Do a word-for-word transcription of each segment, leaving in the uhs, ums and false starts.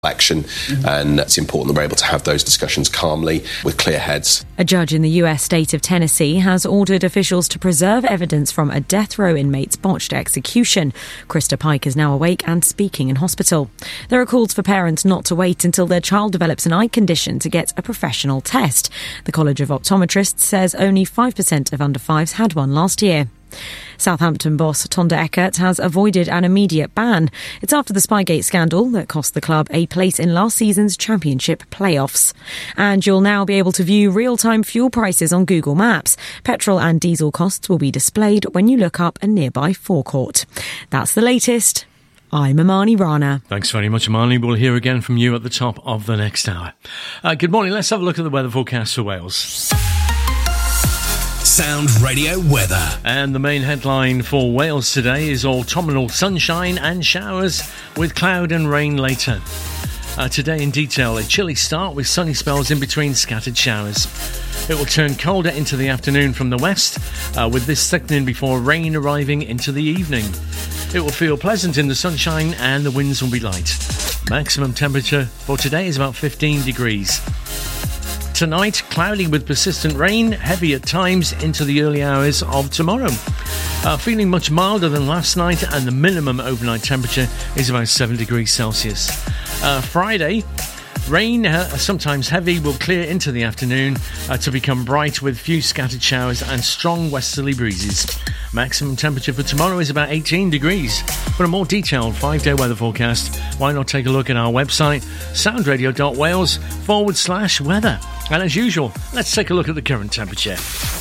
action, mm-hmm. and it's important that we're able to have those discussions calmly with clear heads. A judge in the U S state of Tennessee has ordered officials to preserve evidence from a death row inmate's botched execution. Krista Pike is now awake and speaking in hospital. There are calls for parents not to wait until their child develops an eye condition to get a professional test. The College of Optometrists says only five percent of under fives had one last year. Southampton boss Tonda Eckert has avoided an immediate ban. It's after the Spygate scandal that cost the club a place in last season's championship playoffs. And you'll now be able to view real-time fuel prices on Google Maps. Petrol and diesel costs will be displayed when you look up a nearby forecourt. That's the latest. I'm Amani Rana. Thanks very much, Amani. We'll hear again from you at the top of the next hour. Uh, good morning. Let's have a look at the weather forecast for Wales. Sound Radio weather. And the main headline for Wales today is autumnal sunshine and showers with cloud and rain later. Uh, today in detail, a chilly start with sunny spells in between scattered showers. It will turn colder into the afternoon from the west, uh, with this thickening before rain arriving into the evening. It will feel pleasant in the sunshine and the winds will be light. Maximum temperature for today is about fifteen degrees. Tonight, cloudy with persistent rain, heavy at times into the early hours of tomorrow. Uh, feeling much milder than last night, and the minimum overnight temperature is about seven degrees Celsius. Uh, Friday, rain, uh, sometimes heavy, will clear into the afternoon uh, to become bright with few scattered showers and strong westerly breezes. Maximum temperature for tomorrow is about eighteen degrees. For a more detailed five-day weather forecast, why not take a look at our website, soundradio.wales forward slash weather. And as usual, let's take a look at the current temperature.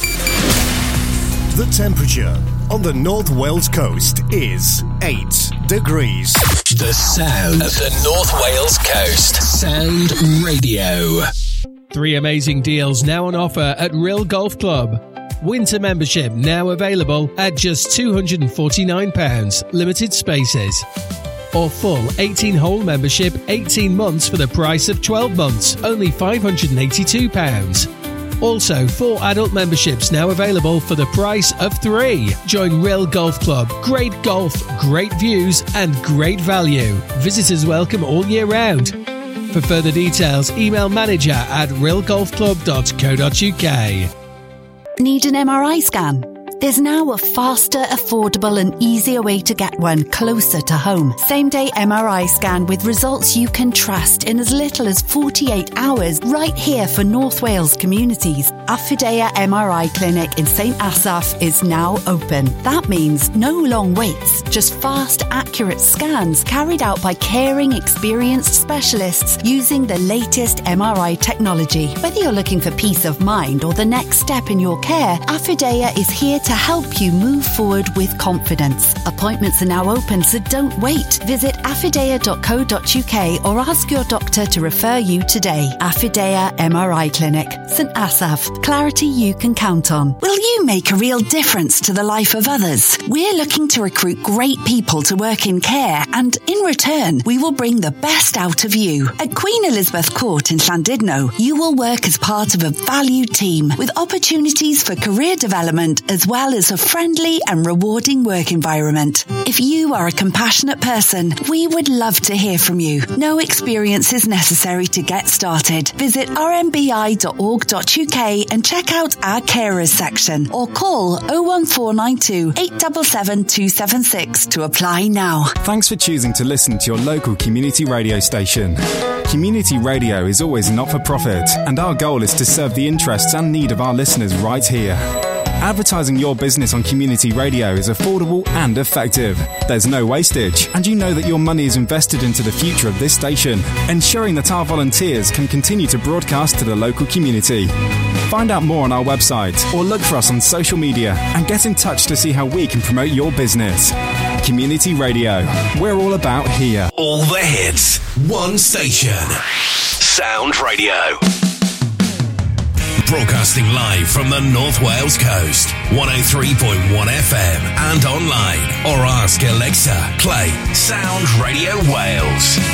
The temperature on the North Wales coast is eight degrees. The sound of the North Wales coast. Sound Radio. Three amazing deals now on offer at Rill Golf Club. Winter membership now available at just two hundred forty-nine pounds, limited spaces. Or full eighteen-hole membership, eighteen months for the price of twelve months, only five hundred eighty-two pounds. Also, four adult memberships now available for the price of three. Join Rill Golf Club. Great golf, great views and great value. Visitors welcome all year round. For further details, email manager at rill golf club dot co dot uk. Need an M R I scan? There's now a faster, affordable and easier way to get one closer to home. Same-day M R I scan with results you can trust in as little as forty-eight hours right here for North Wales communities. Affidea M R I Clinic in St Asaph is now open. That means no long waits, just fast, accurate scans carried out by caring, experienced specialists using the latest M R I technology. Whether you're looking for peace of mind or the next step in your care, Affidea is here to to help you move forward with confidence. Appointments are now open, so don't wait. Visit affidea dot co dot uk or ask your doctor to refer you today. Affidea M R I Clinic, St Asaph. Clarity you can count on. Will you make a real difference to the life of others? We're looking to recruit great people to work in care, and in return, we will bring the best out of you. At Queen Elizabeth Court in Llandudno, you will work as part of a valued team with opportunities for career development as well as a friendly and rewarding work environment. If you are a compassionate person, we would love to hear from you. No experience is necessary to get started. Visit r m b i dot org dot uk and check out our carers section or call oh one four nine two, eight seven seven, two seven six to apply now. Thanks for choosing to listen to your local community radio station. Community radio is always not-for-profit, and our goal is to serve the interests and need of our listeners right here. Advertising your business on community radio is affordable and effective. There's no wastage, and you know that your money is invested into the future of this station, ensuring that our volunteers can continue to broadcast to the local community. Find out more on our website or look for us on social media and get in touch to see how we can promote your business. Community Radio. We're all about here. All the hits. One station. Sound Radio. Broadcasting live from the North Wales coast. one oh three point one F M and online. Or ask Alexa. Play Sound Radio Wales.